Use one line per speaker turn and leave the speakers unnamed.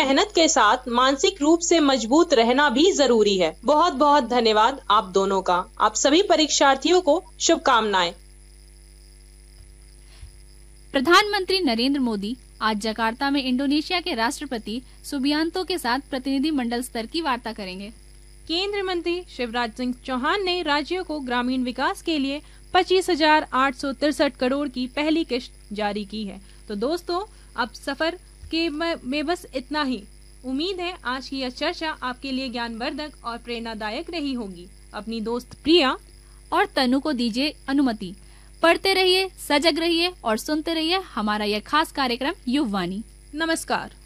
मेहनत के साथ मानसिक रूप से मजबूत रहना भी जरूरी है। बहुत बहुत धन्यवाद आप दोनों का। आप सभी परीक्षार्थियों को शुभकामनाएं।
प्रधानमंत्री नरेंद्र मोदी आज जकार्ता में इंडोनेशिया के राष्ट्रपति सुबियांतो के साथ प्रतिनिधि मंडल स्तर की वार्ता करेंगे।
केंद्रीय मंत्री शिवराज सिंह चौहान ने राज्यों को ग्रामीण विकास के लिए 25,863 करोड़ की पहली किश्त जारी की है। तो दोस्तों, अब सफर के में बस इतना ही। उम्मीद है आज की यह चर्चा आपके लिए ज्ञानवर्धक और प्रेरणादायक रही होगी। अपनी दोस्त प्रिया
और तनु को दीजिए अनुमति। पढ़ते रहिए, सजग रहिए और सुनते रहिए हमारा यह खास कार्यक्रम युववाणी।
नमस्कार।